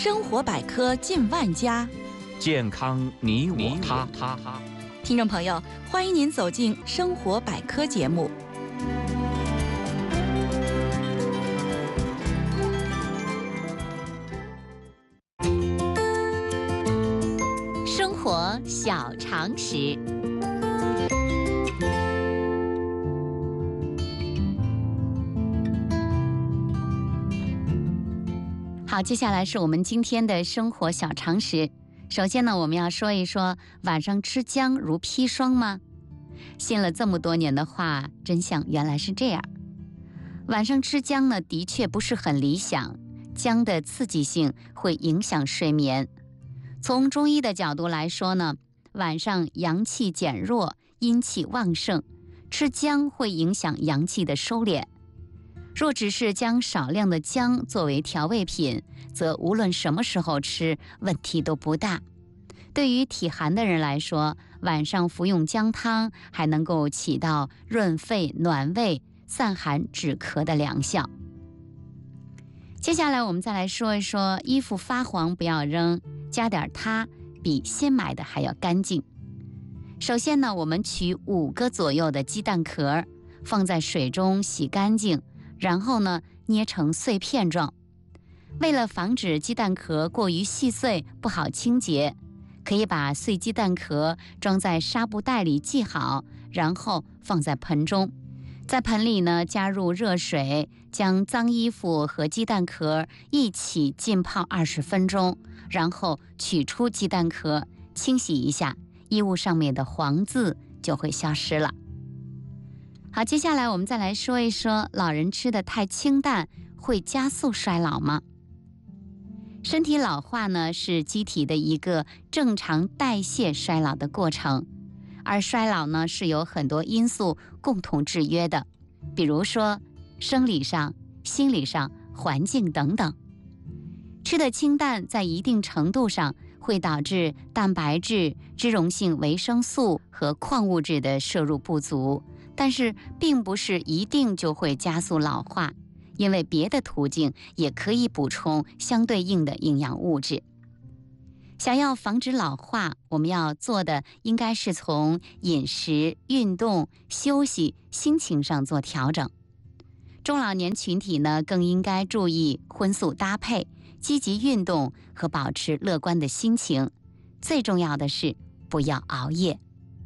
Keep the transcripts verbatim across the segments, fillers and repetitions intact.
生活百科近万家， 健康你我他。 听众朋友，欢迎您走进生活百科节目。 生活小常识。好，接下来是我们今天的生活小常识。首先呢，我们要说一说晚上吃姜如砒霜吗？信了这么多年的话，真相原来是这样。晚上吃姜呢，的确不是很理想，姜的刺激性会影响睡眠。从中医的角度来说呢，晚上阳气减弱，阴气旺盛，吃姜会影响阳气的收敛。若只是将少量的姜作为调味品，则无论什么时候吃，问题都不大。对于体寒的人来说，晚上服用姜汤还能够起到润肺暖胃、散寒止咳的良效。接下来我们再来说一说衣服发黄不要扔，加点它比新买的还要干净。首先呢，我们取五个左右的鸡蛋壳，放在水中洗干净，然后呢，捏成碎片状。为了防止鸡蛋壳过于细碎不好清洁，可以把碎鸡蛋壳装在纱布袋里系好，然后放在盆中。在盆里呢，加入热水，将脏衣服和鸡蛋壳一起浸泡二十分钟，然后取出鸡蛋壳，清洗一下，衣物上面的黄渍就会消失了。好，接下来我们再来说一说，老人吃的太清淡会加速衰老吗？身体老化呢，是机体的一个正常代谢衰老的过程，而衰老呢，是由很多因素共同制约的，比如说生理上、心理上、环境等等。吃的清淡在一定程度上会导致蛋白质、脂溶性维生素和矿物质的摄入不足，但是并不是一定就会加速老化，因为别的途径也可以补充相对应的营养物质。想要防止老化，我们要做的应该是从饮食、运动、休息、心情上做调整。中老年群体呢，更应该注意荤素搭配，积极运动和保持乐观的心情。最重要的是不要熬夜。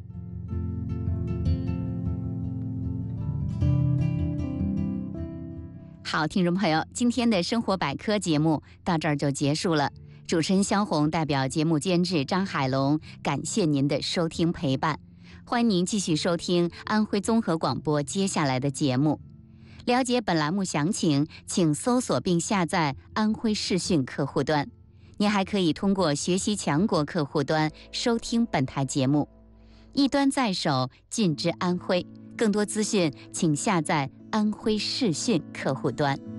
好，听众朋友，今天的生活百科节目到这儿就结束了。主持人肖红代表节目监制张海龙，感谢您的收听陪伴。欢迎您继续收听安徽综合广播接下来的节目。了解本栏目详情，请搜索并下载安徽视讯客户端。您还可以通过学习强国客户端收听本台节目。一端在手，尽知安徽。更多资讯请下载安徽视讯客户端。